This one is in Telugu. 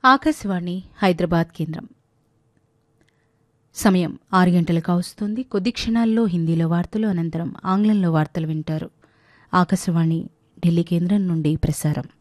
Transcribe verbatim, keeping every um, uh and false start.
ఆకాశవాణి హైదరాబాద్ కేంద్రం. సమయం ఆరు గంటలకు వస్తుంది. కొద్ది క్షణాల్లో హిందీలో వార్తలు, అనంతరం ఆంగ్లంలో వార్తలు వింటారు. ఆకాశవాణి ఢిల్లీ కేంద్రం నుండి ప్రసారం.